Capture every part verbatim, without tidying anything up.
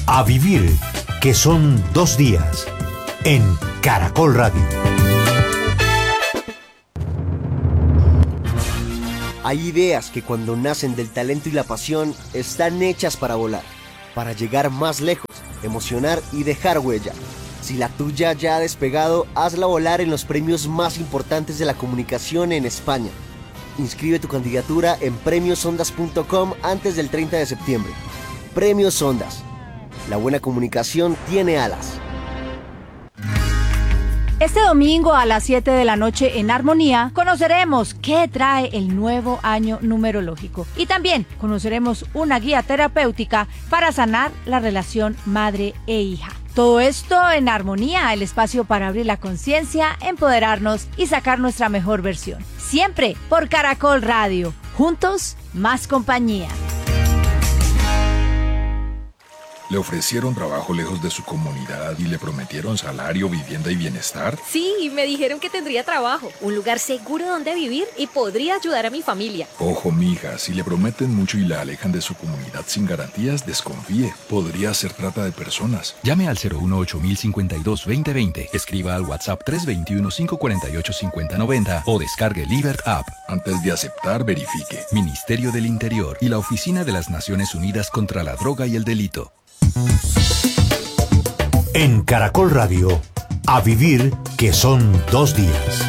A vivir, que son dos días, en Caracol Radio. Hay ideas que cuando nacen del talento y la pasión están hechas para volar, para llegar más lejos, emocionar y dejar huella. Si la tuya ya ha despegado, hazla volar en los premios más importantes de la comunicación en España. Inscribe tu candidatura en premios ondas punto com antes del treinta de septiembre. Premios Ondas. La buena comunicación tiene alas. Este domingo a las siete de la noche en Armonía conoceremos qué trae el nuevo año numerológico y también conoceremos una guía terapéutica para sanar la relación madre e hija. Todo esto en Armonía, el espacio para abrir la conciencia, empoderarnos y sacar nuestra mejor versión. Siempre por Caracol Radio. Juntos, más compañía. ¿Le ofrecieron trabajo lejos de su comunidad y le prometieron salario, vivienda y bienestar? Sí, me dijeron que tendría trabajo, un lugar seguro donde vivir y podría ayudar a mi familia. Ojo, mija, si le prometen mucho y la alejan de su comunidad sin garantías, desconfíe. Podría ser trata de personas. Llame al cero uno ocho mil cincuenta y dos veinte veinte, escriba al WhatsApp tres dos uno, cinco cuatro ocho, cinco cero nueve cero o descargue Libert App. Antes de aceptar, verifique. Ministerio del Interior y la Oficina de las Naciones Unidas contra la Droga y el Delito. En Caracol Radio, a vivir, que son dos días.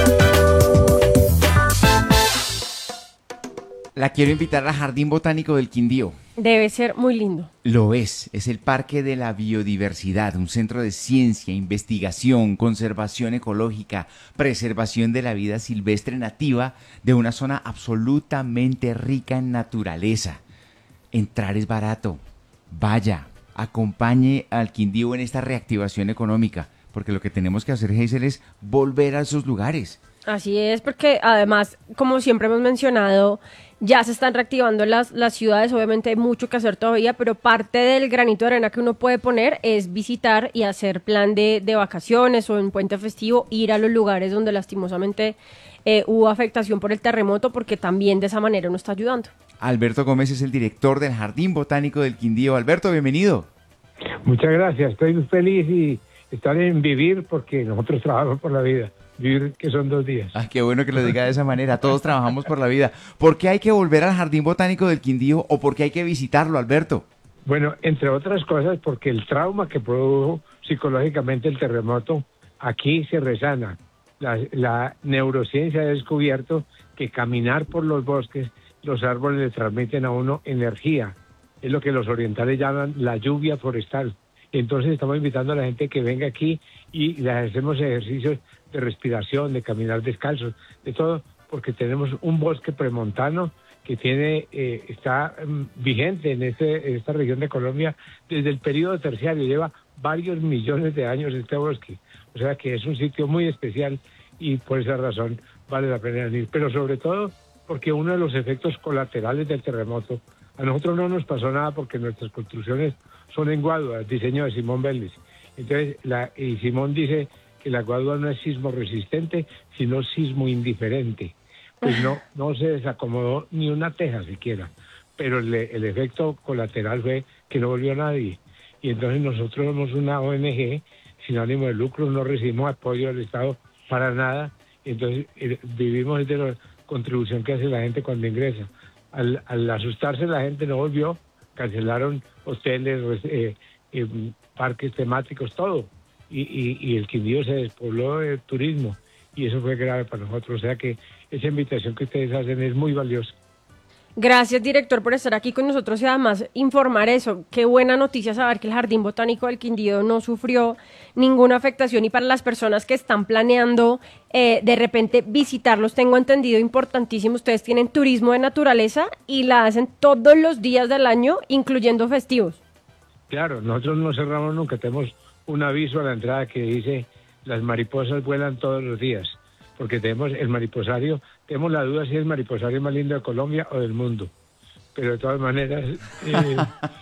La quiero invitar al Jardín Botánico del Quindío. Debe ser muy lindo. Lo es, es el Parque de la Biodiversidad, un centro de ciencia, investigación, conservación ecológica, preservación de la vida silvestre nativa de una zona absolutamente rica en naturaleza. Entrar es barato. Vaya, acompañe al Quindío en esta reactivación económica, porque lo que tenemos que hacer, Hazel, es volver a esos lugares. Así es, porque además, como siempre hemos mencionado, ya se están reactivando las, las ciudades, obviamente hay mucho que hacer todavía, pero parte del granito de arena que uno puede poner es visitar y hacer plan de, de vacaciones o en puente festivo, ir a los lugares donde lastimosamente eh, hubo afectación por el terremoto, porque también de esa manera uno está ayudando. Alberto Gómez es el director del Jardín Botánico del Quindío. Alberto, bienvenido. Muchas gracias, estoy muy feliz y estar en vivir porque nosotros trabajamos por la vida. Vivir, que son dos días. Ah, qué bueno que lo diga de esa manera. Todos trabajamos por la vida. ¿Por qué hay que volver al Jardín Botánico del Quindío o por qué hay que visitarlo, Alberto? Bueno, entre otras cosas, porque el trauma que produjo psicológicamente el terremoto aquí se resana. La, la neurociencia ha descubierto que caminar por los bosques, los árboles le transmiten a uno energía. Es lo que los orientales llaman la lluvia forestal. Entonces estamos invitando a la gente que venga aquí y le hacemos ejercicios de respiración, de caminar descalzos, de todo, porque tenemos un bosque premontano que tiene eh, está um, vigente en, este, en esta región de Colombia desde el periodo terciario, lleva varios millones de años este bosque, o sea que es un sitio muy especial y por esa razón vale la pena venir, pero sobre todo porque uno de los efectos colaterales del terremoto, a nosotros no nos pasó nada porque nuestras construcciones son en Guadua, diseño de Simón Vélez. Entonces, la, y Simón dice que la Guadua no es sismo resistente, sino sismo indiferente. Pues no, no se desacomodó ni una teja siquiera, pero el, el efecto colateral fue que no volvió nadie. Y entonces nosotros somos una O N G sin ánimo de lucro, no recibimos apoyo del Estado para nada, entonces eh, vivimos de la contribución que hace la gente cuando ingresa. Al, al asustarse la gente no volvió, cancelaron hoteles, eh, eh, parques temáticos, todo. Y, y, y el Quindío se despobló del turismo y eso fue grave para nosotros. O sea que esa invitación que ustedes hacen es muy valiosa. Gracias, director, por estar aquí con nosotros y además informar eso. Qué buena noticia saber que el Jardín Botánico del Quindío no sufrió ninguna afectación y para las personas que están planeando eh, de repente visitarlos, tengo entendido, importantísimo, ustedes tienen turismo de naturaleza y la hacen todos los días del año, incluyendo festivos. Claro, nosotros no cerramos nunca, tenemos un aviso a la entrada que dice las mariposas vuelan todos los días, porque tenemos el mariposario, tenemos la duda si es el mariposario más lindo de Colombia o del mundo, pero de todas maneras... Eh...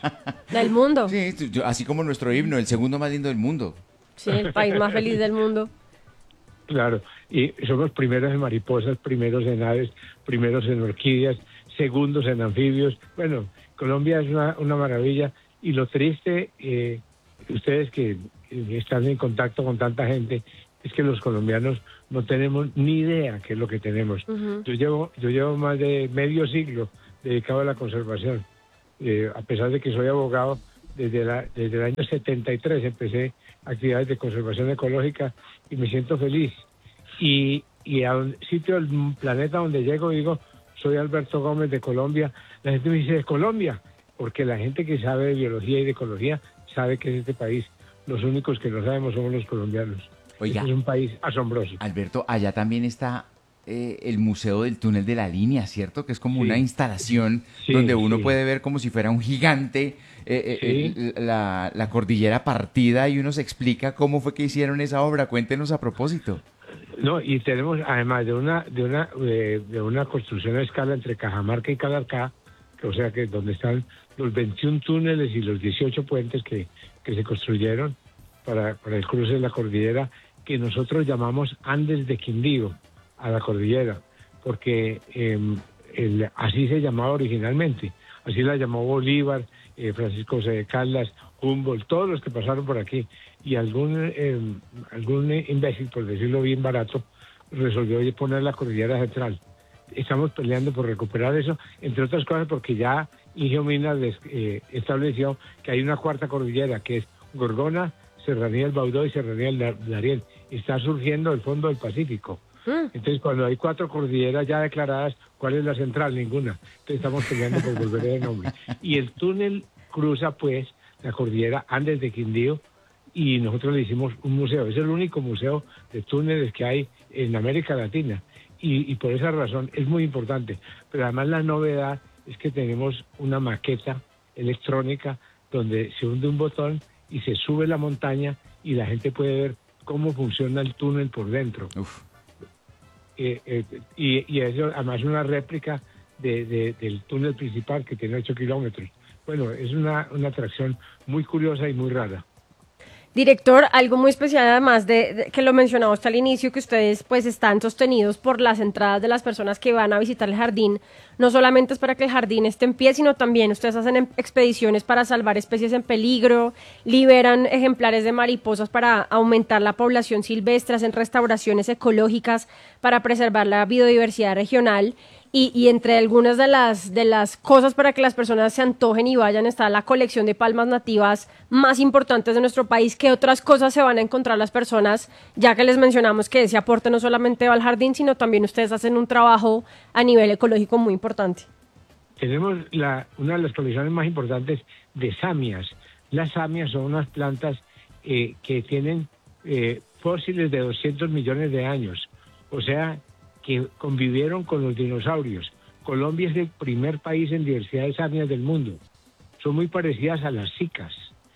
¿Del mundo? Sí, así como nuestro himno, el segundo más lindo del mundo. Sí, el país más feliz del mundo. Claro, y somos primeros en mariposas, primeros en aves, primeros en orquídeas, segundos en anfibios. Bueno, Colombia es una, una maravilla, Y lo triste, eh, ustedes que eh, están en contacto con tanta gente, es que los colombianos no tenemos ni idea qué es lo que tenemos. Uh-huh. Yo llevo yo llevo más de medio siglo dedicado a la conservación. Eh, a pesar de que soy abogado, desde, la, desde el año setenta y tres empecé actividades de conservación ecológica y me siento feliz. Y, y a un sitio del planeta donde llego digo, soy Alberto Gómez de Colombia. La gente me dice, ¿de Colombia? Porque la gente que sabe de biología y de ecología sabe que es este país. Los únicos que no sabemos somos los colombianos. Oiga, es un país asombroso. Alberto, allá también está eh, el Museo del Túnel de la Línea, ¿cierto? Que es como sí. una instalación sí, donde uno sí. puede ver como si fuera un gigante eh, eh, sí. eh, la, la cordillera partida y uno se explica cómo fue que hicieron esa obra. Cuéntenos a propósito. No, y tenemos además de una de una de, de una construcción a escala entre Cajamarca y Calarcá, que, o sea que donde están los veintiún túneles y los dieciocho puentes que, que se construyeron para, para el cruce de la cordillera, que nosotros llamamos Andes de Quindío a la cordillera, porque eh, el, así se llamaba originalmente, así la llamó Bolívar, eh, Francisco José de Caldas, Humboldt, todos los que pasaron por aquí, y algún eh, algún imbécil, por decirlo bien barato, resolvió poner la cordillera central. Estamos peleando por recuperar eso, entre otras cosas porque ya Inge Minas eh, estableció que hay una cuarta cordillera, que es Gorgona, Serranía del Baudó y Serranía del Darién. Está surgiendo el fondo del Pacífico. Mm. Entonces, cuando hay cuatro cordilleras ya declaradas, ¿cuál es la central? Ninguna. Entonces, estamos peleando por volver de nombre. Y el túnel cruza, pues, la cordillera Andes de Quindío, y nosotros le hicimos un museo. Es el único museo de túneles que hay en América Latina. Y, y por esa razón es muy importante. Pero además la novedad es que tenemos una maqueta electrónica donde se hunde un botón y se sube la montaña y la gente puede ver cómo funciona el túnel por dentro. Uf. Eh, eh, y, y eso además es una réplica de, de, del túnel principal que tiene ocho kilómetros. Bueno, es una, una atracción muy curiosa y muy rara. Director, algo muy especial además de, de que lo mencionamos hasta el inicio, que ustedes pues están sostenidos por las entradas de las personas que van a visitar el jardín. No solamente es para que el jardín esté en pie, sino también ustedes hacen expediciones para salvar especies en peligro, liberan ejemplares de mariposas para aumentar la población silvestre, hacen restauraciones ecológicas para preservar la biodiversidad regional. Y, y entre algunas de las de las cosas para que las personas se antojen y vayan está la colección de palmas nativas más importantes de nuestro país. ¿Qué otras cosas se van a encontrar las personas? Ya que les mencionamos que ese aporte no solamente va al jardín, sino también ustedes hacen un trabajo a nivel ecológico muy importante. Tenemos la, una de las colecciones más importantes de samias. Las samias son unas plantas eh, que tienen eh, fósiles de doscientos millones de años. O sea, que convivieron con los dinosaurios. Colombia es el primer país en diversidad de samias del mundo. Son muy parecidas a las cicas,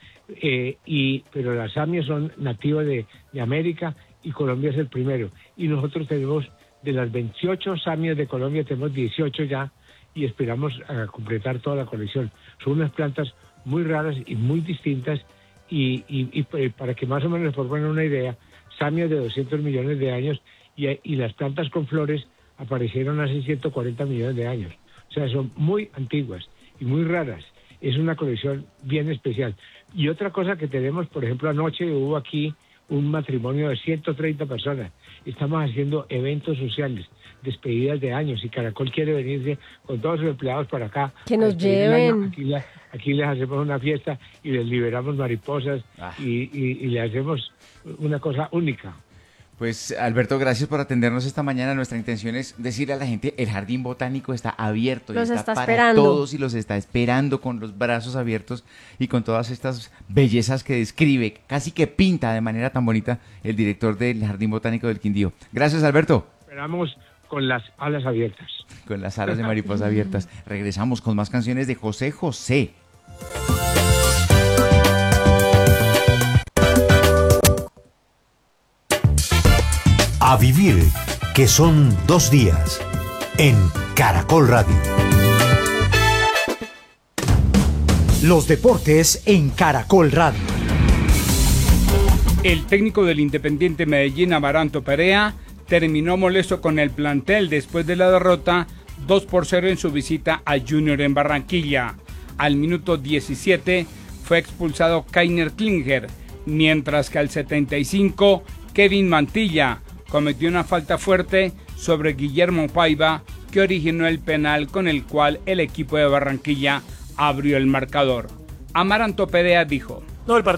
eh, y, pero las samias son nativas de, de América y Colombia es el primero. Y nosotros tenemos, de las veintiocho samias de Colombia, tenemos dieciocho ya y esperamos a completar toda la colección. Son unas plantas muy raras y muy distintas y, y, y para que más o menos les formen una idea, samias de doscientos millones de años Y, y las plantas con flores aparecieron hace ciento cuarenta millones de años. O sea, son muy antiguas y muy raras. Es una colección bien especial. Y otra cosa que tenemos, por ejemplo, anoche hubo aquí un matrimonio de ciento treinta personas. Estamos haciendo eventos sociales, despedidas de años, y Caracol quiere venirse con todos sus empleados para acá. Que nos lleven. Aquí, la, aquí les hacemos una fiesta y les liberamos mariposas ah. y, y, y le hacemos una cosa única. Pues Alberto, gracias por atendernos esta mañana. Nuestra intención es decirle a la gente, el Jardín Botánico está abierto, los y está está, para esperando. todos y los está esperando con los brazos abiertos y con todas estas bellezas que describe, casi que pinta de manera tan bonita el director del Jardín Botánico del Quindío. Gracias, Alberto. Esperamos con las alas abiertas. Con las alas de mariposa abiertas. Regresamos con más canciones de José José. A vivir, que son dos días, en Caracol Radio. Los deportes en Caracol Radio. El técnico del Independiente Medellín, Amaranto Perea, terminó molesto con el plantel después de la derrota dos por cero en su visita a Junior en Barranquilla. Al minuto diecisiete, fue expulsado Kainer Klinger, mientras que al setenta y cinco Kevin Mantilla cometió una falta fuerte sobre Guillermo Paiva que originó el penal con el cual el equipo de Barranquilla abrió el marcador. Amaranto Perea dijo: No, el partido